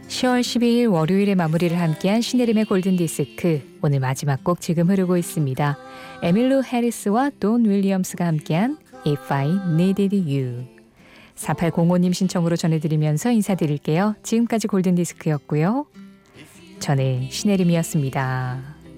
10월 12일 월요일에 마무리를 함께한 신혜림의 골든디스크, 오늘 마지막 곡 지금 흐르고 있습니다. 에밀루 해리스와 돈 윌리엄스가 함께한 If I Needed You. 4805님 신청으로 전해드리면서 인사드릴게요. 지금까지 골든디스크였고요. 저는 신혜림이었습니다.